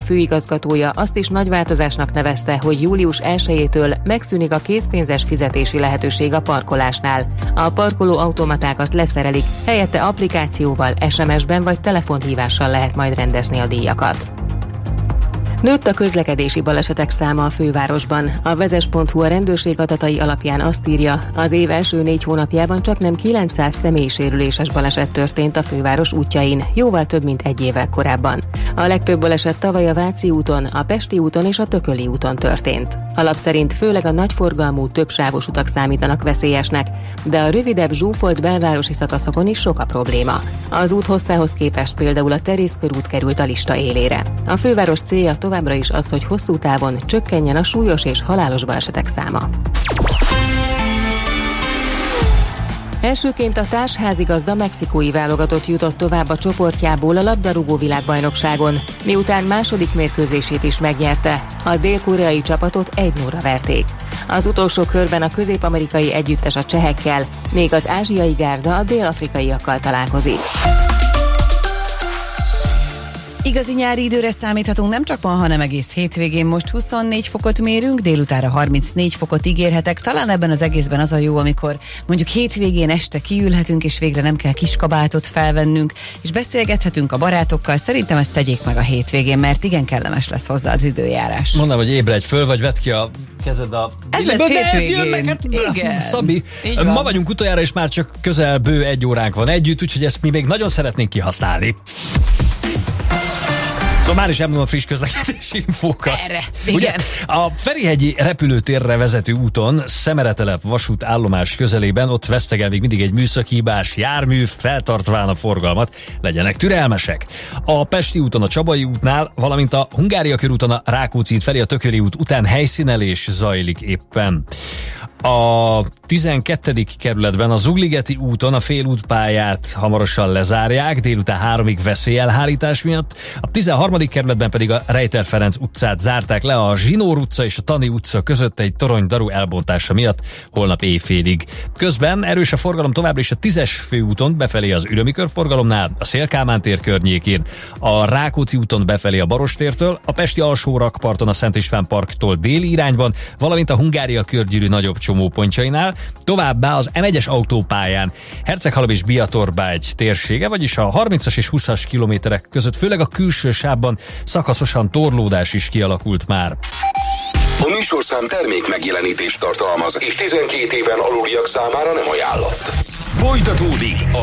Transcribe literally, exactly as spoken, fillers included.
főigazgatója azt is nagy változásnak nevezte, hogy július elsejétől megszűnik a készpénzes fizetési lehetőség a parkolásnál. A parkoló automatákat leszerelik, helyette applikációval, es em es-ben vagy telefonhívással lehet majd rendezni a díjakat. Nőtt a közlekedési balesetek száma a fővárosban. A vezes pont hu a rendőrség adatai alapján azt írja, az év első négy hónapjában csaknem kilencszáz személysérüléses baleset történt a főváros útjain, jóval több, mint egy évvel korábban. A legtöbb baleset tavaly a Váci úton, a Pesti úton és a Tököli úton történt. Alap szerint főleg a nagyforgalmú, többsávos utak számítanak veszélyesnek, de a rövidebb, zsúfolt belvárosi szakaszokon is sok a probléma. Az út hosszához képest például a Terész körút került a lista élére. A főváros célja továbbra is az, hogy hosszú távon csökkenjen a súlyos és halálos balesetek száma. Elsőként a társházigazda mexikói válogatott jutott tovább a csoportjából a labdarúgó világbajnokságon, miután második mérkőzését is megnyerte. A dél-koreai csapatot egy nullra verték. Az utolsó körben a közép-amerikai együttes a csehekkel, még az ázsiai gárda a dél-afrikaiakkal találkozik. Igazi nyári időre számíthatunk nem csak ma, hanem egész hétvégén. Most huszonnégy fokot mérünk, délutára harmincnégy fokot ígérhetek. Talán ebben az egészben az a jó, amikor mondjuk hétvégén este kiülhetünk, és végre nem kell kiskabátot felvennünk, és beszélgethetünk a barátokkal. Szerintem ezt tegyék meg a hétvégén, mert igen kellemes lesz hozzá az időjárás. Mondom, hogy ébredj föl, vagy vedd ki a kezed a... Ez lesz hétvégén. Meg, hát, igen. Szabi, ma vagyunk utoljára, és már csak közel bő egy óránk van együtt, úgyhogy ezt mi még nagyon szeretnénk kihasználni. Szóval már is elmondom a friss közlekedési infókat. Erre, ugye, a Ferihegyi repülőtérre vezető úton, Szemeretelep vasútállomás közelében ott vesztegel még mindig egy műszakihibás jármű, feltartván a forgalmat, legyenek türelmesek. A Pesti úton a Csabai útnál, valamint a Hungária körúton a Rákóczi út felé a Tököli út után helyszínelés zajlik éppen. A tizenkettedik kerületben a Zugligeti úton a félútpályát hamarosan lezárják, délután háromig veszélyelhárítás miatt. A tizenharmadik kerületben pedig a Rejter Ferenc utcát zárták le a Zsinór utca és a Tani utca között egy torony-daru elbontása miatt holnap éjfélig. Közben erős a forgalom továbbra is a tízes főúton befelé az Ürömi körforgalomnál, a Széll-Kálmán tér környékén, a Rákóczi úton befelé a Barostértől, a Pesti alsó rakparton a Szent István parktól déli irányban, valamint a Hungária körgyűrű nagyobb csomópontjainál, továbbá az em egyes autópályán Herceghalom és Biatorbágy térsége, vagyis a harmincas és húszas kilométerek között, főleg a külső sávban szakaszosan torlódás is kialakult már. A műsorszám termék megjelenítést tartalmaz, és tizenkét éven aluliak számára nem ajánlott. Folytatódik a